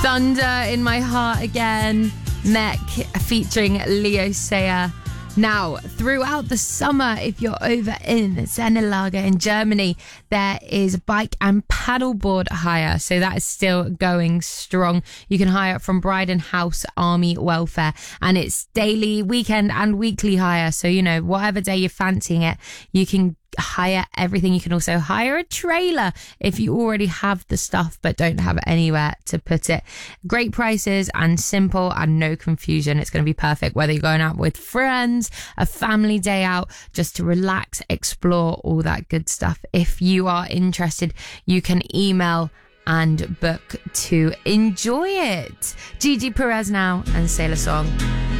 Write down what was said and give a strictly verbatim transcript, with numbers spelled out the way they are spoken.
Thunder in My Heart Again, Mech featuring Leo Sayer. Now, throughout the summer, if you're over in Zenelager in Germany, there is bike and paddleboard hire. So that is still going strong. You can hire from Bryden House Army Welfare, and it's daily, weekend and weekly hire. So, you know, whatever day you're fancying it, you can hire everything. You can also hire a trailer if you already have the stuff but don't have anywhere to put it. Great prices and simple and no confusion. It's going to be perfect whether you're going out with friends, a family day out, just to relax, explore, all that good stuff. If you are interested, you can email and book to enjoy it. Gigi Perez now and Sailor Song.